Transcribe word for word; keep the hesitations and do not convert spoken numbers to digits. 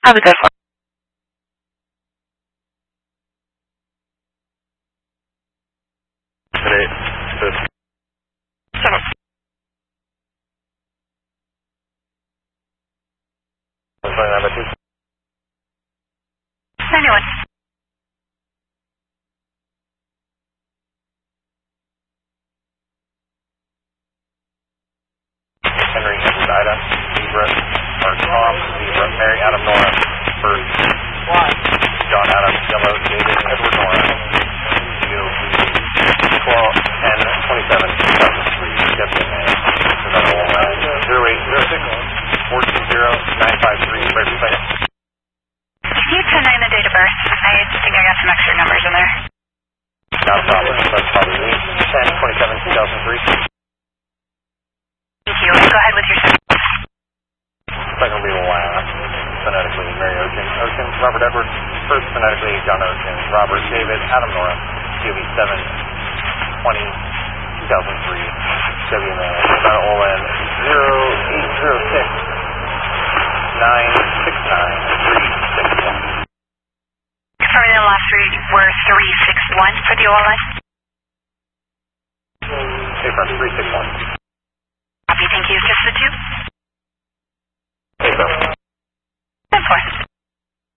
Have a good one. Today, this. Seven. ninety-one. Henry, Edward, Ida, Zebra, or Tom, Zebra, Mary, Adam, Nora, first. One. John, Adam, Yellow, David, Edward, Nora, Zero, twelve, ten, twenty-seven, two thousand three, Debbie, and zero eight zero six, four two zero, nine five three, right per second. Can you ten nine the date of birth? I think I got some extra numbers in there. Not a problem. That's probably me. ten, twenty-seven, two thousand three. Thank you. Go ahead with your second. Second will be last. Phonetically, Mary Ocean. Ocean, Robert Edwards. First, phonetically, John Ocean. Robert, David, Adam, Nora. C O B seven, twenty, two thousand three. W man. John Olin. zero eight zero six, nine six nine, three six one. Confirming the last three were three six one for the O L line. Hey, friend, three six one.